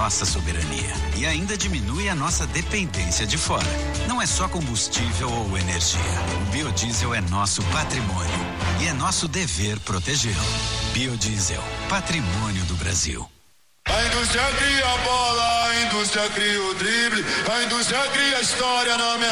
nossa soberania e ainda diminui a nossa dependência de fora. Não é só combustível ou energia. O biodiesel é nosso patrimônio e é nosso dever protegê-lo. Biodiesel, patrimônio do Brasil. A indústria cria a bola, a indústria cria o drible, a indústria cria a história na minha